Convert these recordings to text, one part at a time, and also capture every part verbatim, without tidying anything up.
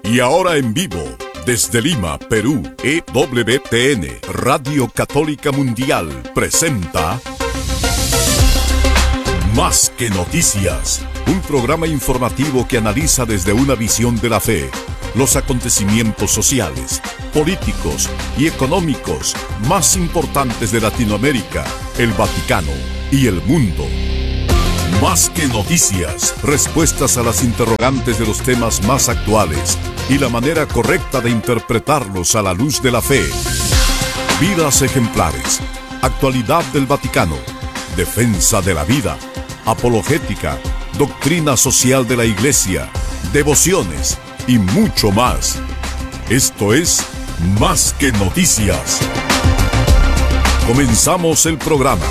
Y ahora en vivo, desde Lima, Perú, E W T N, Radio Católica Mundial, presenta Más que Noticias, un programa informativo que analiza desde una visión de la fe los acontecimientos sociales, políticos y económicos más importantes de Latinoamérica, el Vaticano y el mundo. Más que noticias, respuestas a las interrogantes de los temas más actuales y la manera correcta de interpretarlos a la luz de la fe. Vidas ejemplares, actualidad del Vaticano, defensa de la vida, apologética, doctrina social de la Iglesia, devociones y mucho más. Esto es Más que Noticias. Comenzamos el programa.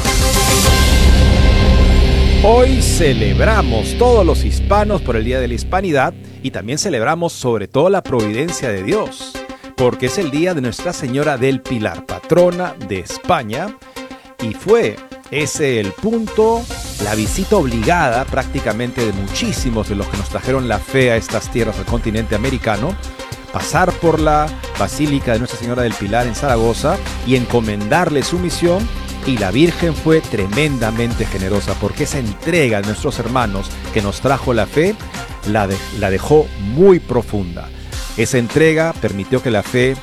Hoy celebramos todos los hispanos por el Día de la Hispanidad y también celebramos sobre todo la providencia de Dios, porque es el día de Nuestra Señora del Pilar, patrona de España, y fue ese el punto, la visita obligada prácticamente de muchísimos de los que nos trajeron la fe a estas tierras del continente americano, pasar por la Basílica de Nuestra Señora del Pilar en Zaragoza y encomendarle su misión. Y la Virgen fue tremendamente generosa, porque esa entrega de nuestros hermanos que nos trajo la fe la, de, la dejó muy profunda. Esa entrega permitió que la fe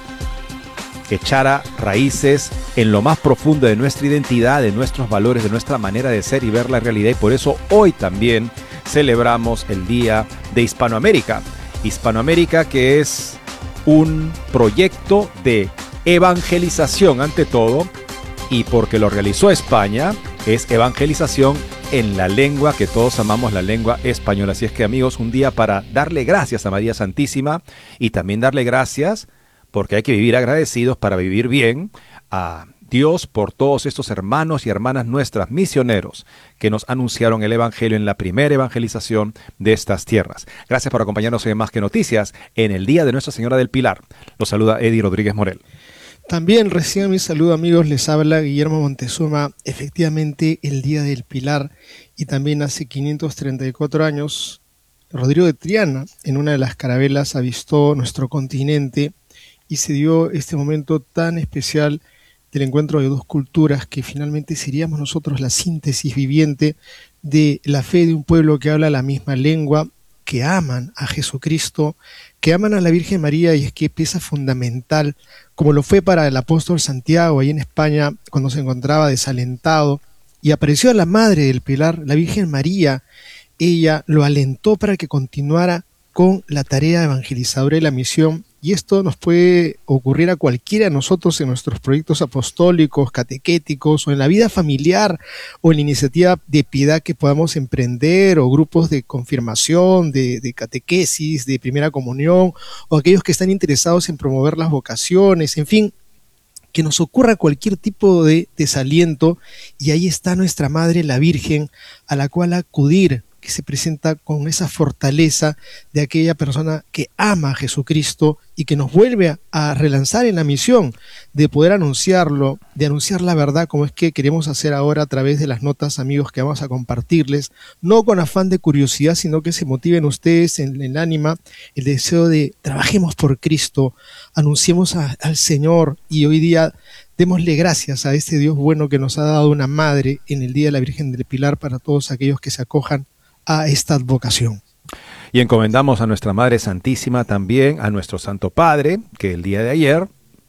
echara raíces en lo más profundo de nuestra identidad, de nuestros valores, de nuestra manera de ser y ver la realidad. Y por eso hoy también celebramos el Día de Hispanoamérica. Hispanoamérica, que es un proyecto de evangelización ante todo, y porque lo realizó España, es evangelización en la lengua que todos amamos, la lengua española. Así es que, amigos, un día para darle gracias a María Santísima y también darle gracias, porque hay que vivir agradecidos para vivir bien, a Dios por todos estos hermanos y hermanas nuestras misioneros que nos anunciaron el Evangelio en la primera evangelización de estas tierras. Gracias por acompañarnos en Más que Noticias en el Día de Nuestra Señora del Pilar. Los saluda Eddie Rodríguez Morel. También reciban mi saludo, amigos, les habla Guillermo Montezuma. Efectivamente, el Día del Pilar, y también hace quinientos treinta y cuatro años, Rodrigo de Triana, en una de las carabelas, avistó nuestro continente y se dio este momento tan especial del encuentro de dos culturas que finalmente seríamos nosotros la síntesis viviente de la fe de un pueblo que habla la misma lengua, que aman a Jesucristo, que aman a la Virgen María, y es que pieza fundamental, como lo fue para el apóstol Santiago ahí en España cuando se encontraba desalentado y apareció la Madre del Pilar, la Virgen María. Ella lo alentó para que continuara con la tarea evangelizadora y la misión, y esto nos puede ocurrir a cualquiera de nosotros en nuestros proyectos apostólicos, catequéticos, o en la vida familiar, o en la iniciativa de piedad que podamos emprender, o grupos de confirmación, de, de catequesis, de primera comunión, o aquellos que están interesados en promover las vocaciones, en fin, que nos ocurra cualquier tipo de desaliento, y ahí está nuestra Madre, la Virgen, a la cual acudir, que se presenta con esa fortaleza de aquella persona que ama a Jesucristo y que nos vuelve a, a relanzar en la misión de poder anunciarlo, de anunciar la verdad, como es que queremos hacer ahora a través de las notas, amigos, que vamos a compartirles, no con afán de curiosidad, sino que se motiven ustedes en el ánima, el deseo de trabajemos por Cristo, anunciemos a, al Señor, y hoy día démosle gracias a este Dios bueno que nos ha dado una madre en el Día de la Virgen del Pilar para todos aquellos que se acojan a esta advocación. Y encomendamos a nuestra Madre Santísima también, a nuestro Santo Padre, que el día de ayer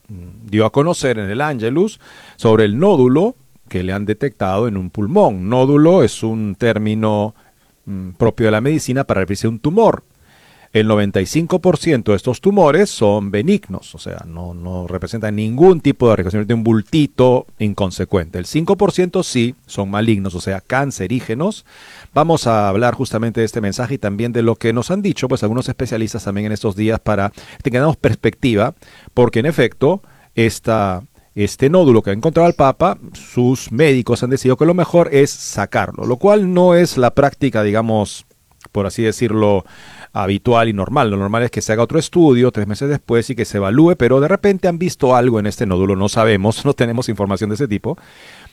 dio a conocer en el Ángelus sobre el nódulo que le han detectado en un pulmón. Nódulo es un término mm, propio de la medicina para referirse a un tumor. El noventa y cinco por ciento de estos tumores son benignos, o sea, no, no representan ningún tipo de reacción de un bultito inconsecuente. El cinco por ciento sí son malignos, o sea, cancerígenos. Vamos a hablar justamente de este mensaje y también de lo que nos han dicho pues algunos especialistas también en estos días para que tengamos perspectiva, porque en efecto, esta, este nódulo que ha encontrado el Papa, sus médicos han decidido que lo mejor es sacarlo, lo cual no es la práctica, digamos, por así decirlo, habitual y normal. Lo normal es que se haga otro estudio tres meses después y que se evalúe, pero de repente han visto algo en este nódulo, no sabemos, no tenemos información de ese tipo,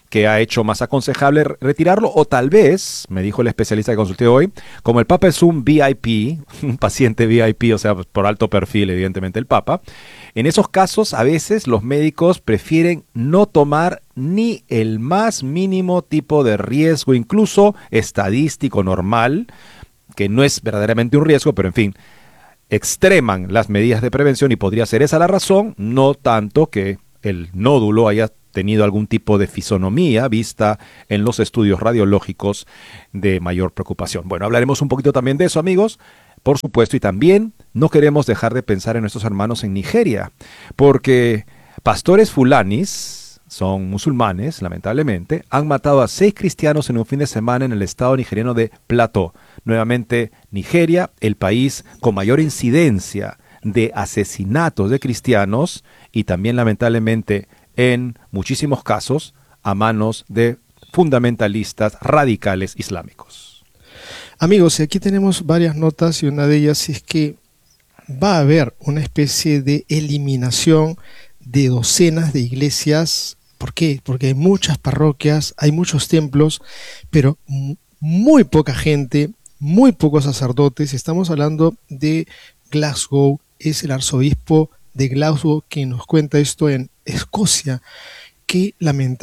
que ha hecho más aconsejable retirarlo, o tal vez, me dijo el especialista que consulté hoy, como el Papa es un V I P, un paciente V I P, o sea, por alto perfil, evidentemente el Papa, en esos casos a veces los médicos prefieren no tomar ni el más mínimo tipo de riesgo, incluso estadístico normal, que no es verdaderamente un riesgo, pero en fin, extreman las medidas de prevención y podría ser esa la razón, no tanto que el nódulo haya tenido algún tipo de fisonomía vista en los estudios radiológicos de mayor preocupación. Bueno, hablaremos un poquito también de eso, amigos, por supuesto, y también no queremos dejar de pensar en nuestros hermanos en Nigeria, porque pastores fulanis, son musulmanes, lamentablemente, han matado a seis cristianos en un fin de semana en el estado nigeriano de Plateau. Nuevamente, Nigeria, el país con mayor incidencia de asesinatos de cristianos y también, lamentablemente, en muchísimos casos, a manos de fundamentalistas radicales islámicos. Amigos, aquí tenemos varias notas y una de ellas es que va a haber una especie de eliminación de docenas de iglesias. ¿Por qué? Porque hay muchas parroquias, hay muchos templos, pero muy poca gente, muy pocos sacerdotes. Estamos hablando de Glasgow, es el arzobispo de Glasgow quien nos cuenta esto en Escocia, que lamentablemente